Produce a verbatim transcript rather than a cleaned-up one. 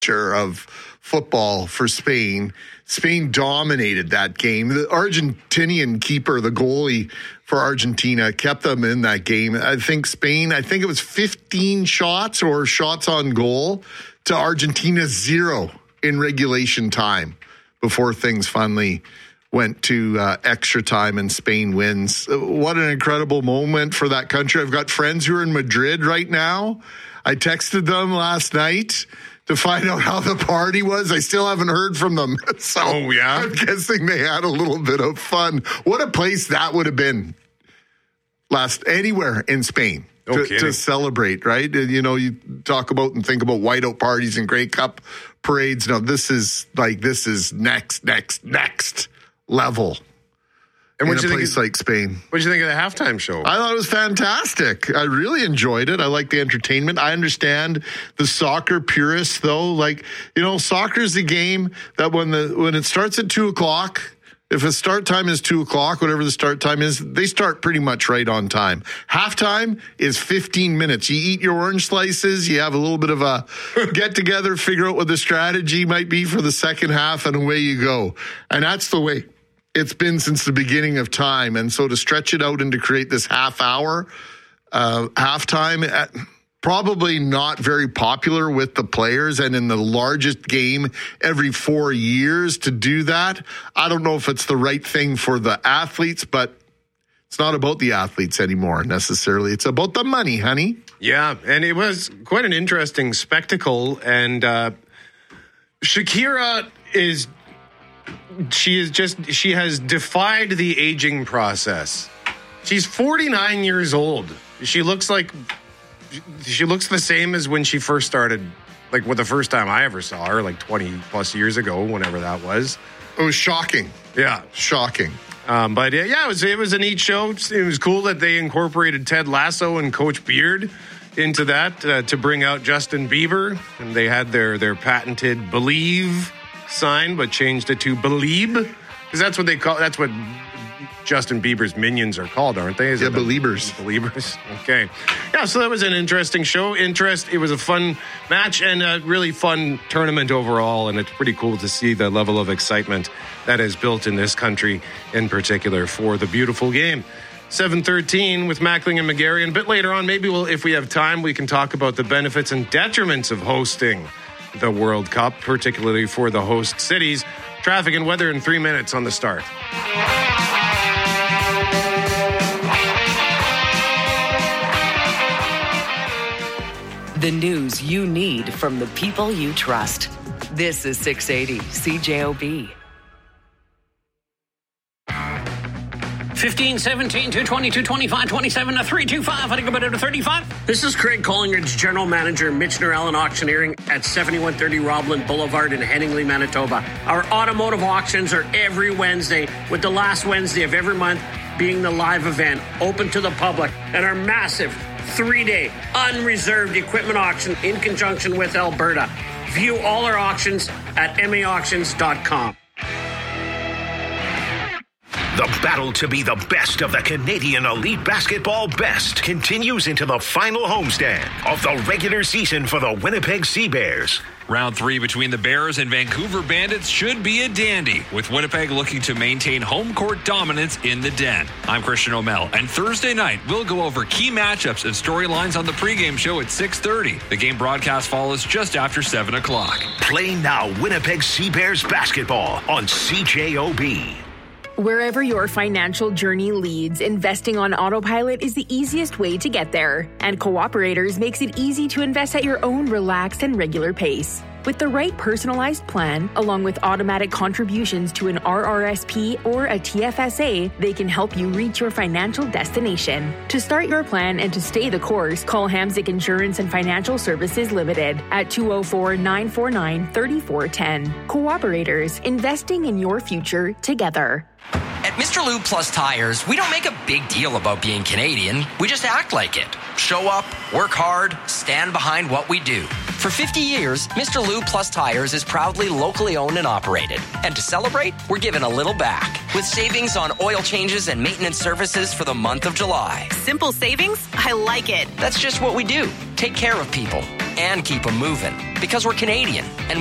of football for Spain. Spain dominated that game. The Argentinian keeper, the goalie for Argentina, kept them in that game. I think Spain, I think it was fifteen shots or shots on goal to Argentina's zero in regulation time before things finally went to uh, extra time and Spain wins. What an incredible moment for that country. I've got friends who are in Madrid right now. I texted them last night to find out how the party was. I still haven't heard from them. So oh, yeah? I'm guessing they had a little bit of fun. What a place that would have been last anywhere in Spain to, okay. to celebrate, right? You know, you talk about and think about whiteout parties and Grey Cup parades. No, this is like, this is next, next, next level. And in what a you place think, like Spain. What did you think of the halftime show? I thought it was fantastic. I really enjoyed it. I like the entertainment. I understand the soccer purists, though. Like, you know, soccer is a game that when the when it starts at two o'clock, if the start time is two o'clock, whatever the start time is, they start pretty much right on time. Halftime is fifteen minutes. You eat your orange slices. You have a little bit of a get together, figure out what the strategy might be for the second half, and away you go. And that's the way it's been since the beginning of time. And so to stretch it out and to create this half hour, uh, halftime, at, probably not very popular with the players. And in the largest game every four years to do that, I don't know if it's the right thing for the athletes, but it's not about the athletes anymore necessarily. It's about the money, honey. Yeah, and it was quite an interesting spectacle. And uh, Shakira is... She is just, she has defied the aging process. She's forty-nine years old. She looks like, she looks the same as when she first started, like with the first time I ever saw her, like twenty plus years ago, whenever that was. It was shocking. Yeah. Shocking. Um, but yeah, it was, it was a neat show. It was cool that they incorporated Ted Lasso and Coach Beard into that uh, to bring out Justin Bieber. And they had their, their patented Believe sign, but changed it to Believe, because that's what they call, that's what Justin Bieber's minions are called, aren't they? Is yeah, it the, Believers. Believers. Okay. Yeah, so that was an interesting show. Interest. It was a fun match and a really fun tournament overall, and it's pretty cool to see the level of excitement that is built in this country in particular for the beautiful game. seven thirteen with Mackling and McGarry. And a bit later on, maybe we'll, if we have time, we can talk about the benefits and detriments of hosting the World Cup, particularly for the host cities. Traffic and weather in three minutes on the start. The news you need from the people you trust. This is six eighty C J O B. fifteen, seventeen, two twenty, two twenty-five, twenty-seven, to three two five. I think about it to thirty-five. This is Craig Collingridge, General Manager, Michener Allen Auctioneering at seventy-one thirty Robland Boulevard in Headingley, Manitoba. Our automotive auctions are every Wednesday, with the last Wednesday of every month being the live event, open to the public, and our massive three-day unreserved equipment auction in conjunction with Alberta. View all our auctions at m a auctions dot com. The battle to be the best of the Canadian Elite Basketball best continues into the final homestand of the regular season for the Winnipeg Sea Bears. Round three between the Bears and Vancouver Bandits should be a dandy, with Winnipeg looking to maintain home court dominance in the Den. I'm Christian O'Mell, and Thursday night we'll go over key matchups and storylines on the pregame show at six thirty. The game broadcast follows just after seven o'clock. Play now Winnipeg Sea Bears basketball on C J O B. Wherever your financial journey leads, investing on autopilot is the easiest way to get there. And Cooperators makes it easy to invest at your own relaxed and regular pace. With the right personalized plan, along with automatic contributions to an R R S P or a T F S A, they can help you reach your financial destination. To start your plan and to stay the course, call Hamzik Insurance and Financial Services Limited at two oh four, nine four nine, three four one oh. Cooperators, investing in your future together. At Mister Lube Plus Tires, we don't make a big deal about being Canadian. We just act like it. Show up, work hard, stand behind what we do. For fifty years, Mister Lube Plus Tires is proudly locally owned and operated. And to celebrate, we're giving a little back with savings on oil changes and maintenance services for the month of July. Simple savings? I like it. That's just what we do. Take care of people. and keep them moving. Because we're Canadian, and